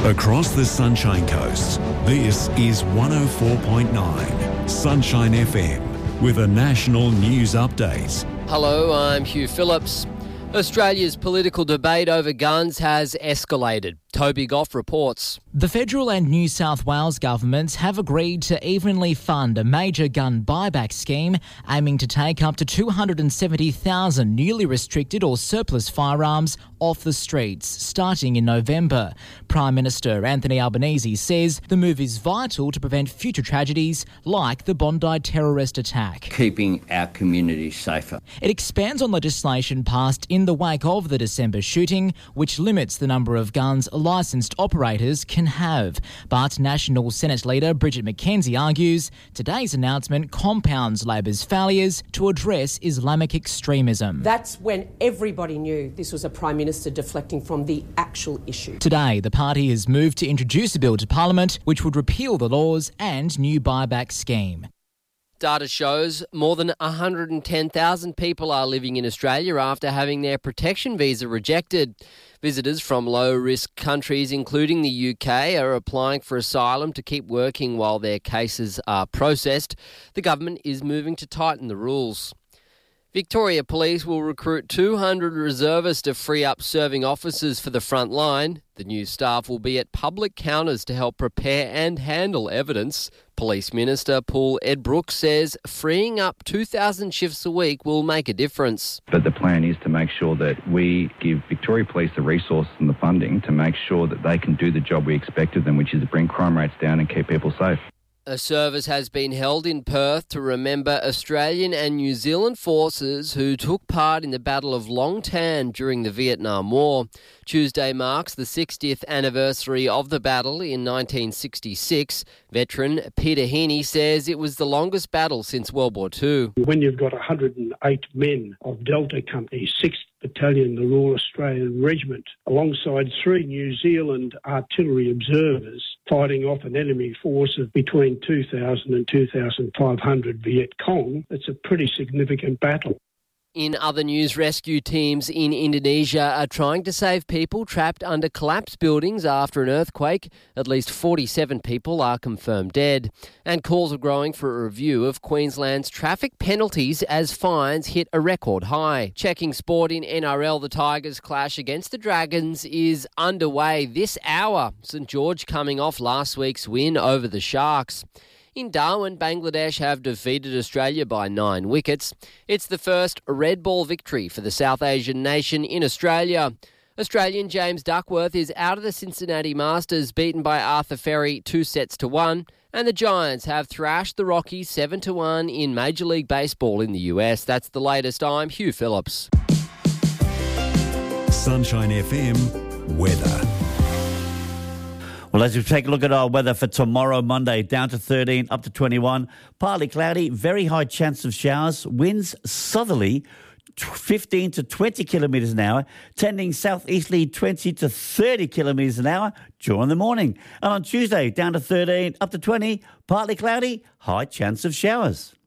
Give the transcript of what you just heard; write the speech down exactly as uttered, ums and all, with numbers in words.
Across the Sunshine Coast, this is one oh four point nine Sunshine F M with a national news update. Hello, I'm Hugh Phillips. Australia's political debate over guns has escalated. Toby Goff reports. The federal and New South Wales governments have agreed to evenly fund a major gun buyback scheme aiming to take up to two hundred seventy thousand newly restricted or surplus firearms off the streets starting in November. Prime Minister Anthony Albanese says the move is vital to prevent future tragedies like the Bondi terrorist attack. Keeping our communities safer. It expands on legislation passed in the wake of the December shooting, which limits the number of guns licensed operators can have. But National Senate leader Bridget McKenzie argues today's announcement compounds Labor's failures to address Islamic extremism. That's when everybody knew this was a Prime Minister deflecting from the actual issue. Today, the party has moved to introduce a bill to Parliament which would repeal the laws and new buyback scheme. Data shows more than one hundred ten thousand people are living in Australia after having their protection visa rejected. Visitors from low-risk countries, including the U K, are applying for asylum to keep working while their cases are processed. The government is moving to tighten the rules. Victoria Police will recruit two hundred reservists to free up serving officers for the front line. The new staff will be at public counters to help prepare and handle evidence. Police Minister Paul Edbrook says freeing up two thousand shifts a week will make a difference. But the plan is to make sure that we give Victoria Police the resources and the funding to make sure that they can do the job we expect of them, which is to bring crime rates down and keep people safe. A service has been held in Perth to remember Australian and New Zealand forces who took part in the Battle of Long Tan during the Vietnam War. Tuesday marks the sixtieth anniversary of the battle in nineteen sixty-six. Veteran Peter Heaney says it was the longest battle since World War Two. When you've got one hundred eight men of Delta Company, sixth Battalion, the Royal Australian Regiment, alongside three New Zealand artillery observers, fighting off an enemy force of between two thousand and two thousand five hundred Viet Cong, it's a pretty significant battle. In other news, rescue teams in Indonesia are trying to save people trapped under collapsed buildings after an earthquake. At least forty-seven people are confirmed dead. And calls are growing for a review of Queensland's traffic penalties as fines hit a record high. Checking sport in N R L, the Tigers' clash against the Dragons is underway this hour. St George coming off last week's win over the Sharks. In Darwin, Bangladesh have defeated Australia by nine wickets. It's the first red ball victory for the South Asian nation in Australia. Australian James Duckworth is out of the Cincinnati Masters, beaten by Arthur Ferry two sets to one. And the Giants have thrashed the Rockies seven to one in Major League Baseball in the U S. That's the latest. I'm Hugh Phillips. Sunshine F M weather. Well, as we take a look at our weather for tomorrow, Monday, down to thirteen, up to twenty-one. Partly cloudy, very high chance of showers. Winds southerly, fifteen to twenty kilometres an hour, tending southeasterly twenty to thirty kilometres an hour during the morning. And on Tuesday, down to thirteen, up to twenty, partly cloudy, high chance of showers.